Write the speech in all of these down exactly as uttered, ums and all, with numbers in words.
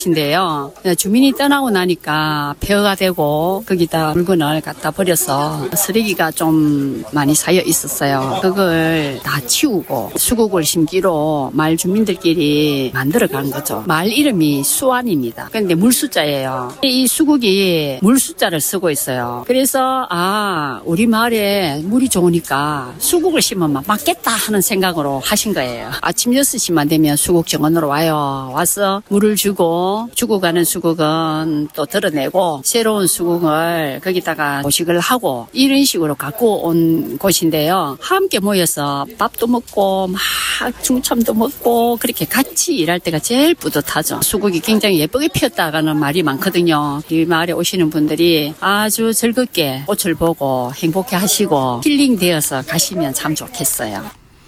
인데요. 주민이 떠나고 나니까 폐허가 되고 거기다 물건을 갖다 버려서 쓰레기가 좀 많이 쌓여 있었어요. 그걸 다 치우고 수국을 심기로 마을 주민들끼리 만들어간 거죠. 마을 이름이 수안입니다. 그런데 물숫자예요. 이 수국이 물숫자를 쓰고 있어요. 그래서 아 우리 마을에 물이 좋으니까 수국을 심으면 맞겠다 하는 생각으로 하신 거예요. 아침 여섯 시만 되면 수국 정원으로 와요. 와서 물을 주고 죽어가는 수국은 또 드러내고 새로운 수국을 거기다가 모식을 하고 이런 식으로 갖고 온 곳인데요. 함께 모여서 밥도 먹고 막 중참도 먹고 그렇게 같이 일할 때가 제일 뿌듯하죠. 수국이 굉장히 예쁘게 피었다가는 말이 많거든요. 이 마을에 오시는 분들이 아주 즐겁게 꽃을 보고 행복해 하시고 힐링되어서 가시면 참 좋겠어요.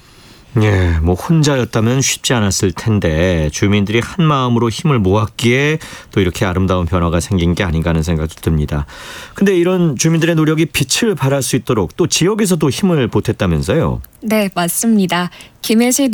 예, 뭐 혼자였다면 쉽지 않았을 텐데 주민들이 한 마음으로 힘을 모았기에 또 이렇게 아름다운 변화가 생긴 게 아닌가 하는 생각도 듭니다. 근데 이런 주민들의 노력이 빛을 발할 수 있도록 또 지역에서도 힘을 보탰다면서요? 네, 맞습니다. 김해시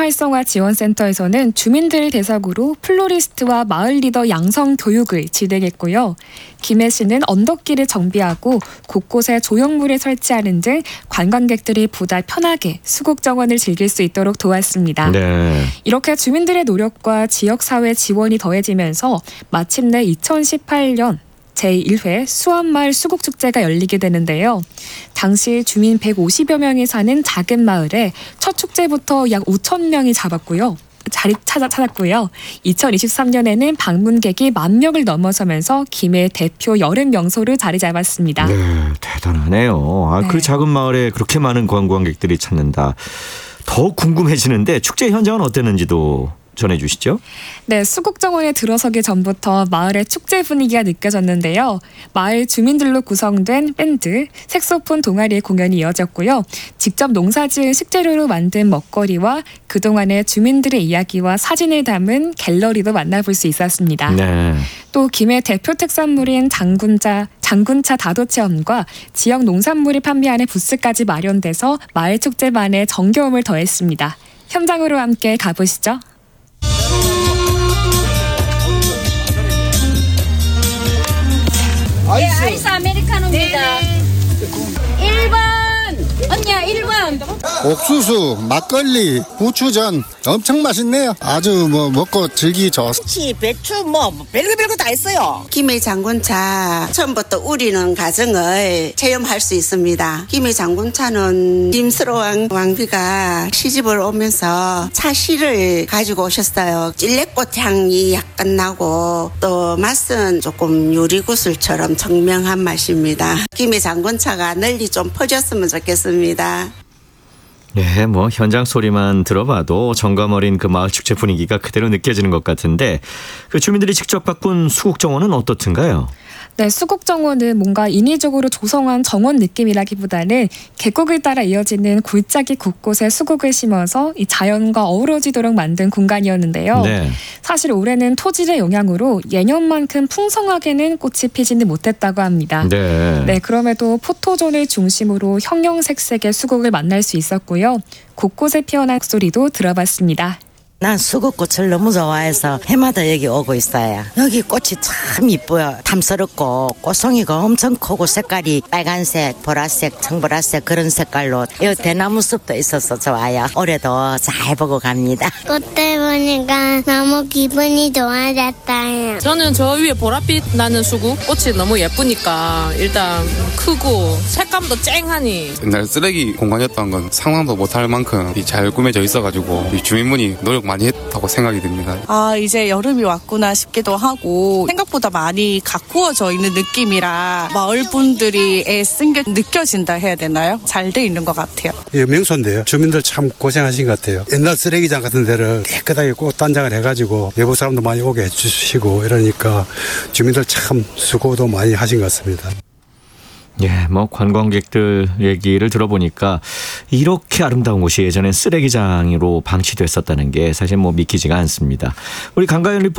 농촌활성화지원센터에서는 주민들 대상으로 플로리스트와 마을 리더 양성 교육을 진행했고요. 김해시는 언덕길을 정비하고 곳곳에 조형물을 설치하는 등 관광객들이 보다 편하게 수국 정원을 즐길 수 있도록 도왔습니다. 네. 이렇게 주민들의 노력과 지역사회 지원이 더해지면서 마침내 이천십팔 년 제일 회 수안마을 수국축제가 열리게 되는데요. 당시 주민 백오십여 명이 사는 작은 마을에 첫 축제부터 약 오천 명이 잡았고요. 자리 찾아 찾았고요. 이천이십삼 년에는 방문객이 만 명을 넘어서면서 김해 대표 여름 명소로 자리 잡았습니다. 네, 대단하네요. 아, 네. 그 작은 마을에 그렇게 많은 관광객들이 찾는다. 더 궁금해지는데 축제 현장은 어땠는지도 전해주시죠. 네, 수국정원에 들어서기 전부터 마을의 축제 분위기가 느껴졌는데요. 마을 주민들로 구성된 밴드, 색소폰 동아리의 공연이 이어졌고요. 직접 농사지은 식재료로 만든 먹거리와 그동안의 주민들의 이야기와 사진을 담은 갤러리도 만나볼 수 있었습니다. 네. 또 김해 대표 특산물인 장군차, 장군차 다도 체험과 지역 농산물을 판매하는 부스까지 마련돼서 마을 축제만의 정겨움을 더했습니다. 현장으로 함께 가보시죠. 네, 아이스 아메리카노입니다. 일 번 언니야 일 번. 옥수수, 막걸리, 부추전 엄청 맛있네요. 아주 뭐 먹고 즐기 좋. 치, 배추 뭐 별거 별거 다 있어요. 김해 장군차 처음부터 우리는 과정을 체험할 수 있습니다. 김해 장군차는 김스러운 왕비가 시집을 오면서 차씨를 가지고 오셨어요. 찔레꽃 향이 약간 나고 또 맛은 조금 유리구슬처럼 청명한 맛입니다. 김해 장군차가 널리 좀 퍼졌으면 좋겠습니다. 네, 뭐 현장 소리만 들어봐도 정감 어린 그 마을 축제 분위기가 그대로 느껴지는 것 같은데 그 주민들이 직접 바꾼 수국 정원은 어떻든가요? 네, 수국 정원은 뭔가 인위적으로 조성한 정원 느낌이라기보다는 계곡을 따라 이어지는 골짜기 곳곳에 수국을 심어서 이 자연과 어우러지도록 만든 공간이었는데요. 네. 사실 올해는 토질의 영향으로 예년만큼 풍성하게는 꽃이 피지는 못했다고 합니다. 네. 네, 그럼에도 포토존을 중심으로 형형색색의 수국을 만날 수 있었고요. 곳곳에 피어난 소리도 들어봤습니다. 난 수국꽃을 너무 좋아해서 해마다 여기 오고 있어요. 여기 꽃이 참 이뻐요. 탐스럽고 꽃송이가 엄청 크고 색깔이 빨간색, 보라색, 청보라색 그런 색깔로 이 대나무 숲도 있어서 좋아요. 올해도 잘 보고 갑니다. 꽃들 보니까 너무 기분이 좋아졌어요. 저는 저 위에 보랏빛 나는 수국 꽃이 너무 예쁘니까 일단 크고 색감도 쨍하니 옛날 쓰레기 공간이었던 건 상상도 못할 만큼 잘 꾸며져 있어가지고 이 주민분이 노력 많이 했다고 생각이 듭니다. 아, 이제 여름이 왔구나 싶기도 하고 생각보다 많이 가꾸어져 있는 느낌이라 마을 분들이 애쓴 게 느껴진다 해야 되나요? 잘 돼 있는 것 같아요. 예, 명소인데요. 주민들 참 고생하신 것 같아요. 옛날 쓰레기장 같은 데를 깨끗하게 꽃단장을 해가지고 외부 사람도 많이 오게 해주시고 이러니까 주민들 참 수고도 많이 하신 것 같습니다. 예, 뭐 관광객들 얘기를 들어보니까 이렇게 아름다운 곳이 예전엔 쓰레기장으로 방치됐었다는 게 사실 뭐 믿기지가 않습니다. 우리 강가연 리포터